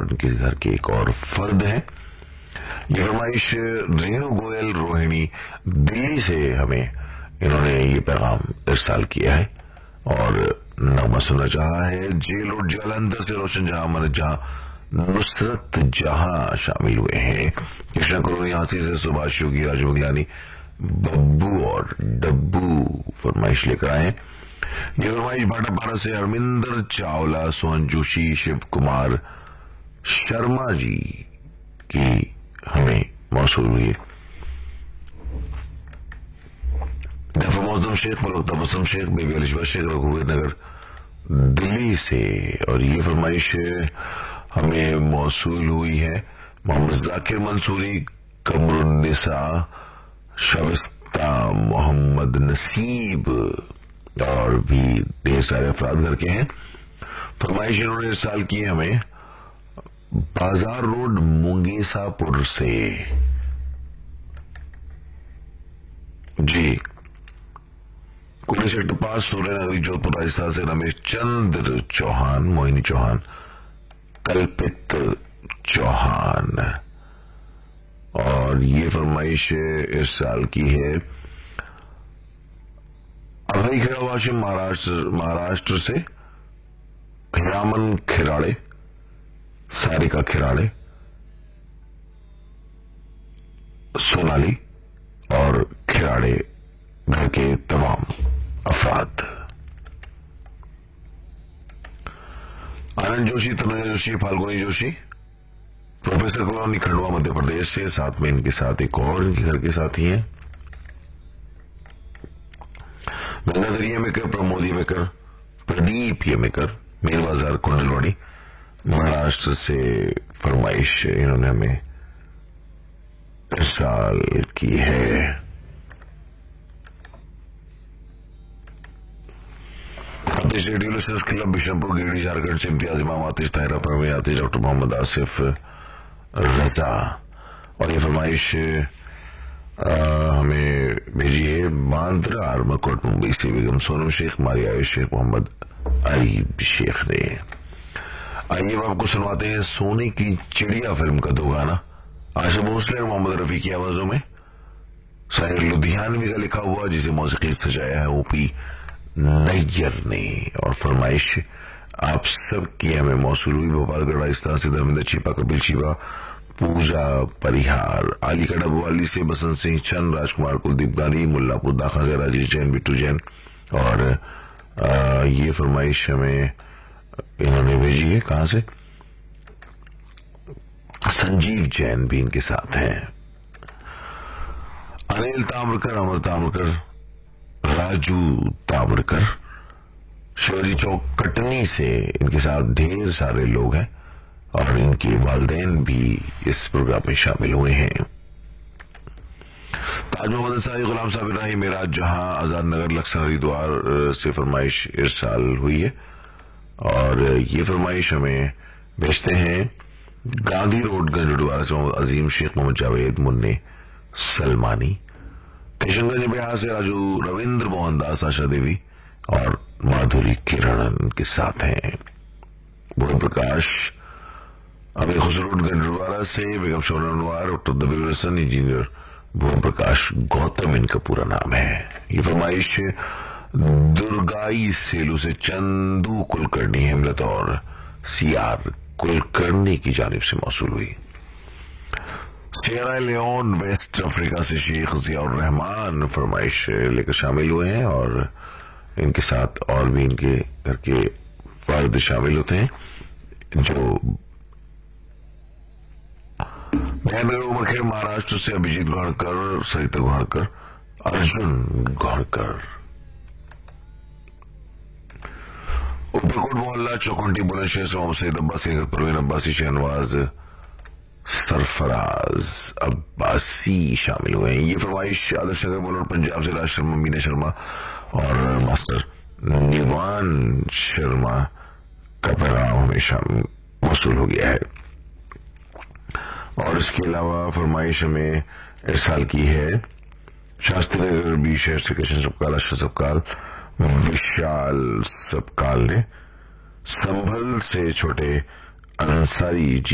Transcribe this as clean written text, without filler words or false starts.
और इनके घर के एक और फर्द हैं। ये फरमाइश रेणु गोयल रोहिणी दिल्ली से हमें इन्होंने ये पैगाम इरसाल किया है और नगमा सुनना चाहा है। जेल रोड जालंधर से रोशन जहां मन जहां नुसरत जहां शामिल हुए हैं। कृष्णा करोनी हांसी से सुभाष योगी राजू मंगलानी बब्बू और डब्बू फरमाइश लेकर आए। ये फरमाइश भाटापारा से हरमिंदर चावला सोहन जोशी शिव कुमार शर्मा जी की हमें मौसूल हुई है। डफर मौजम शेख फलोक तबसम शेख बेबी अलिशबा शेख रघुवीर नगर दिल्ली से और ये फरमाइश हमें मौसूल हुई है मोहम्मद जाकिर मंसूरी कमरुन्निसा शबिस्ता मोहम्मद नसीब और भी ढेर सारे अफराद घर के हैं। फरमाइश इन्होंने इस साल की हमें बाजार रोड मुंगेसापुर से जी कुली सेक्टर 5 सूर्यनगरी जोधपुर राजस्थान से रमेश चंद्र चौहान मोहिनी चौहान कल्पित चौहान और ये फरमाइश इस साल की है अभय खिरावाशिम महाराष्ट्र से हिरामन खिराड़े सारिका खिराड़े सोनाली और खिराड़े घर के तमाम अफराद। आनंद जोशी तनुजा जोशी फाल्गुनी जोशी प्रोफेसर कॉलोनी खंडवा मध्य प्रदेश से साथ में इनके साथ एक और इनके घर के साथी हैं गंगाधर येमेकर प्रमोद येमेकर प्रदीप येमेकर मेर बाजार कुंडलवाड़ी महाराष्ट्र से फरमाइश इन्होंने हमें इरसाल की है। शेड्यूल क्लब बिशनपुर गिरडी झारखंड से इम्तियाज इमाम आतिश ताहिरा परवीन आतिश डॉक्टर मोहम्मद आसिफ रजा और ये फरमाइश हमें भेजी है बांद्रा आर्मकोट मुंबई से बेगम सोनम शेख मारिया शेख मोहम्मद अरीब शेख ने। आइए अब आपको सुनवाते हैं सोने की चिड़िया फिल्म का दो गाना आशा भोसले और मोहम्मद रफी की आवाजों में शायर लुधियानवी का लिखा हुआ जिसे मौसीकी सजाया है ओपी नैयर ने और फरमाइश आप सब की हमें मौसूल हुई भोपालगढ़ राजस्थान से धर्मेंद्र छिपा कपिल शिवा पूजा परिहार आली कडबवाली से बसंत सिंह चंद राजकुमार कुलदीप गांधी मुल्लापुर दाखा से राजेश जैन बिट्टू जैन और ये फरमाइश हमें इन्होंने भेजी है कहां से संजीव जैन भी इनके साथ हैं। अनिल ताम्रकर अमर ताम्रकर राजू ताम्रकर शिवाजी चौक कटनी से इनके साथ ढेर सारे लोग हैं और इनके वालिदैन भी इस प्रोग्राम में शामिल हुए हैं। ताज मोहम्मद अंसारी गुलाम साहब इब्राहिम मेराज जहां आजाद नगर लक्सर हरिद्वार से फरमाइश इरसाल हुई है और ये फरमाइश हमें भेजते हैं गांधी रोड गंजड़वाड़ा से मोहम्मद अजीम शेख मोहम्मद जावेद मुन्ने सलमानी किशनगंज बिहार से राजू रविंद्र मोहन दास आशा देवी और माधुरी किरण के साथ हैं। भोर प्रकाश अमीर खुसरो गंजड़वाड़ा से बेगम शोरनवार डॉक्टर दबीर हसन इंजीनियर भोर प्रकाश गौतम इनका पूरा नाम है। ये फरमाइश दुर्गाई सेलू से चंदू कुलकर्णी हेमलत और सीआर कुलकर्णी की जानिब से मौसूल हुई। सियरा लियोन वेस्ट अफ्रीका से शेख जियाउर रहमान फरमाइश लेकर शामिल हुए हैं और इनके साथ और भी इनके घर के फर्द शामिल होते हैं जो उमरखेड़ महाराष्ट्र से अभिजीत घोड़कर सरिता घोड़कर अर्जुन घोड़कर उपरकोट मोहल्ला चौकुंटी बुलंदशहर से मोहम्मद सईद अब्बासी परवीन अब्बासी शहनवाज सरफराज अब्बासी शामिल हुए हैं। ये फरमाइश आदर्श नगर बोलर पंजाब से राज शर्मा मीना शर्मा और मास्टर निवान शर्मा का पैगाम हमेशा मौसूल हो गया है और इसके अलावा फरमाइश हमें इस साल की है शास्त्री नगर बी शहर से कृष्ण सबकाल अशर सबकाल विशाल सबकाल ने संभल से छोटे अंसारी जी